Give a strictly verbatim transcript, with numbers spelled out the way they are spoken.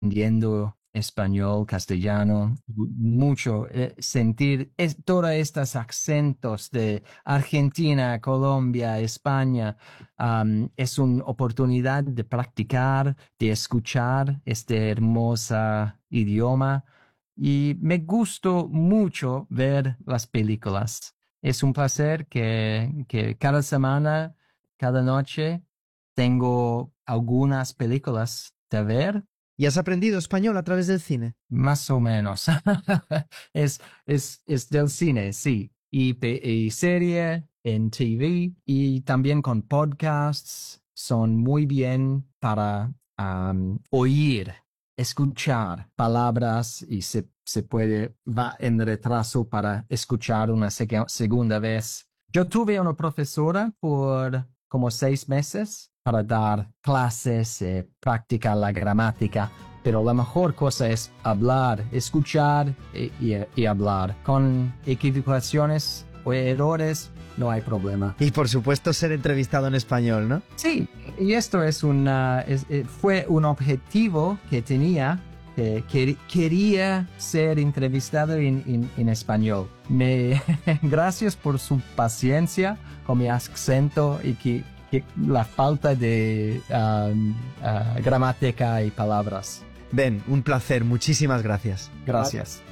aprendiendo español, castellano, mucho, eh, sentir es, todos estos acentos de Argentina, Colombia, España. Um, es una oportunidad de practicar, de escuchar este hermoso idioma y me gustó mucho ver las películas. Es un placer que, que cada semana, cada noche, tengo algunas películas de ver. ¿Y has aprendido español a través del cine? Más o menos. es, es, es del cine, sí. Y, pe- y serie en T V y también con podcasts son muy bien para um, oír, escuchar palabras y se, se puede, va en retraso para escuchar una seg- segunda vez. Yo tuve una profesora por como seis meses para dar clases, eh, practicar la gramática. Pero la mejor cosa es hablar, escuchar y, y, y hablar. Con equivocaciones o errores no hay problema. Y por supuesto ser entrevistado en español, ¿no? Sí, y esto es una, es, eh, fue un objetivo que tenía, que, que quería ser entrevistado en, en, en español. Me, gracias por su paciencia con mi acento y que, que la falta de um, uh, gramática y palabras. Ben, un placer, muchísimas gracias. Gracias.